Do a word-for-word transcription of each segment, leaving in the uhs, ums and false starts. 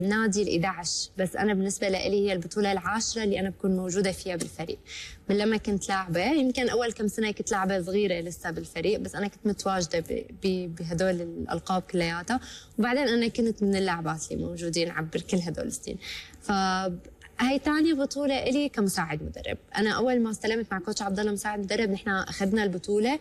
نادي ال إحدى عشر، بس أنا بالنسبة لي هي البطولة العاشرة اللي أنا بكون موجودة فيها بالفريق. من لما كنت لاعبة، يمكن أول كم سنة كنت لاعبة صغيرة لسه بالفريق، بس أنا كنت متواجدة بهدول الألقاب كلياتها، وبعدين أنا كنت من اللاعبات اللي موجودين عبر كل هدول السنين. فهي ثاني بطولة إلي كمساعد مدرب. أنا أول ما استلمت مع كوتش عبد الله مساعد مدرب، نحن أخذنا البطولة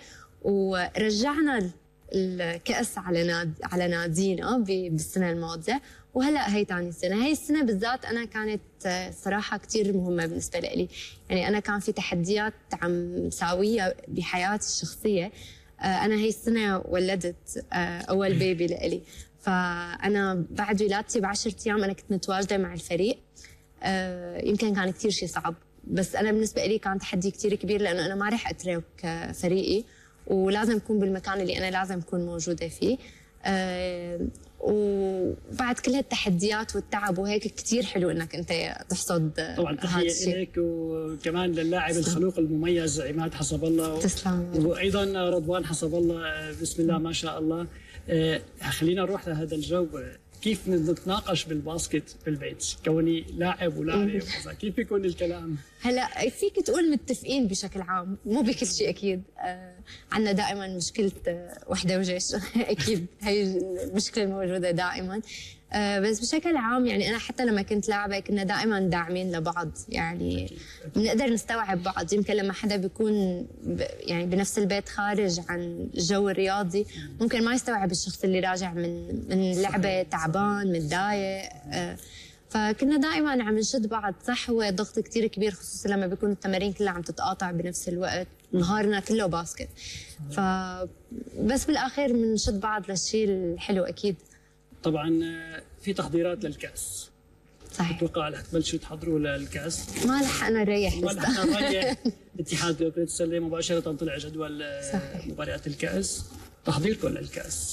ورجعنا الكأس على ناد على نادينا بالسنة الماضية، وهلا هي ثاني سنة. هي السنة بالذات أنا كانت صراحة كثير مهمة بالنسبة لي، يعني أنا كان في تحديات عم ساويها بحياتي الشخصية. أنا هي السنة ولدت أول بيبي لإلي، فأنا بعد ولادتي بعشرة أيام أنا كنت متواجدة مع الفريق. يمكن كان كثير شيء صعب، بس أنا بالنسبة لي كان تحدي كثير كبير، لأنه أنا ما رح أترك فريقي ولازم أكون بالمكان اللي أنا لازم أكون موجودة فيه. أه وبعد كل هالتحديات والتعب وهيك كثير حلو انك انت تحصد. طبعا تحيه لك وكمان للاعب الخلوق المميز عماد حسب الله. تسلم. وايضا رضوان حسب الله، بسم الله ما شاء الله. أه خلينا نروح لهذا الجو. كيف نتناقش بالباسكت بالبيت كوني لاعب ولاعب، كيف بيكون الكلام؟ هلا فيك تقول متفقين بشكل عام، مو بكل شيء اكيد. آه عندنا دائما مشكله وحده وجيش اكيد هي المشكله الموجوده دائما. آه بس بشكل عام يعني انا حتى لما كنت لاعبه كنا دائما داعمين لبعض، يعني بنقدر نستوعب بعض. يمكن لما حدا بيكون يعني بنفس البيت خارج عن الجو الرياضي ممكن ما يستوعب الشخص اللي راجع من من لعبه تعبان متضايق. آه فكنا دائما عم نشد بعض. صح هو ضغط كثير كبير، خصوصا لما بيكون التمارين كلها عم تتقاطع بنفس الوقت، نهارنا كله باسكت. ف بس بالاخير بنشد بعض للشيء الحلو اكيد. طبعا في تحضيرات للكاس. صحيح. اتوقع رح تبلشوا تحضروا للكاس. ما لحقنا نريح لسه. ما لحقنا نريح. اتحاد كرة السلة مباشرة طلع جدول مباريات الكاس. تحضيركم للكاس.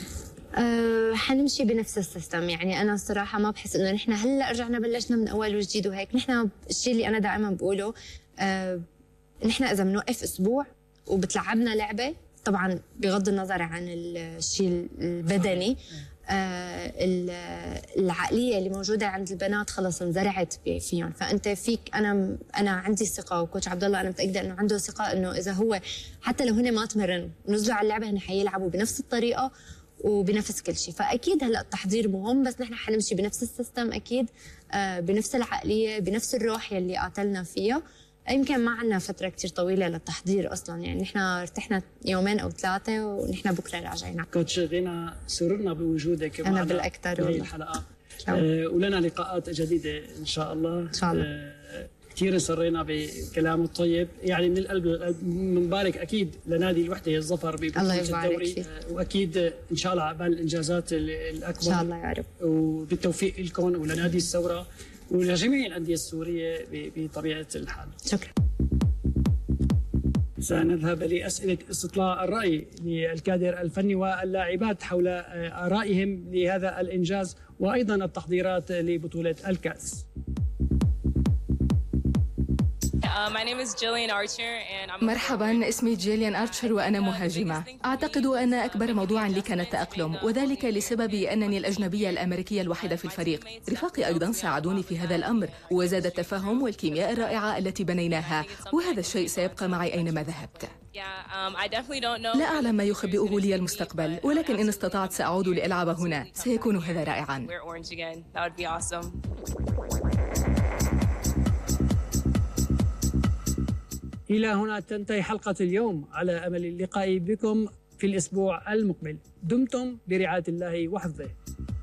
أه حنمشي بنفس السيستم. يعني انا الصراحه ما بحس انه نحن هلا رجعنا بلشنا من اول وجديد وهيك. نحن الشيء اللي انا دائما بقوله، أه نحن اذا بنوقف اسبوع وبتلعبنا لعبه، طبعا بغض النظر عن الشيء البدني، آه العقليه اللي موجوده عند البنات خلص انزرعت فيهم. فانت فيك، انا انا عندي ثقه، وكوتش عبد الله انا متاكده انه عنده ثقه انه اذا هو حتى لو هن ما تمرنوا ونزلوا على اللعبه هن حيلعبوا بنفس الطريقه وبنفس كل شيء. فاكيد هلا التحضير مهم، بس نحن حنمشي بنفس السيستم اكيد، آه بنفس العقليه بنفس الروح يلي قاتلنا فيها. يمكن ما عندنا فتره كثير طويله للتحضير اصلا، يعني نحن ارتحنا يومين او ثلاثه ونحن بكره راجعين. كوتش غينا سررنا بوجودك انا بالاكثر والله الحلقه. آه ولنا لقاءات جديده ان شاء الله. ان شاء الله. آه كثير سرينا بكلامه الطيب، يعني من القلب للقلب. بنبارك اكيد لنادي الوحده الظفر ببطوله الدوري، آه واكيد ان شاء الله عقبال الانجازات الاكبر ان شاء الله يا رب، وبالتوفيق لكم ولنادي الثوره ولجميع الأندية السورية بطبيعة الحال. شكرا. سنذهب لأسئلة استطلاع الرأي للكادر الفني واللاعبات حول آرائهم لهذا الإنجاز وأيضا التحضيرات لبطولة الكأس. مرحبا، اسمي جيليان آرتشر وأنا مهاجمة. أعتقد أن أكبر موضوع لي كان التأقلم، وذلك لسبب أنني الأجنبية الأمريكية الوحيدة في الفريق. رفاقي أيضا ساعدوني في هذا الأمر، وزاد التفاهم والكيمياء الرائعة التي بنيناها، وهذا الشيء سيبقى معي أينما ذهبت. لا أعلم ما يخبئه لي المستقبل، ولكن إن استطعت سأعود لألعب هنا، سيكون هذا رائعا. إلى هنا تنتهي حلقة اليوم، على أمل اللقاء بكم في الأسبوع المقبل. دمتم برعاية الله وحفظه.